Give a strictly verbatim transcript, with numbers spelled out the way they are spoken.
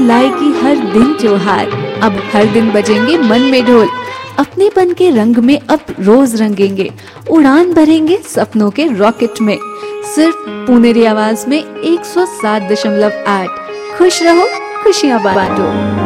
लाएगी हर दिन त्योहार, अब हर दिन बजेंगे मन में ढोल। अपनेपन के रंग में अब रोज रंगेंगे, उड़ान भरेंगे सपनों के रॉकेट में। सिर्फ पुनेरी आवाज में एक सौ सात दशमलव आठ। खुश रहो, खुशियां बांटो।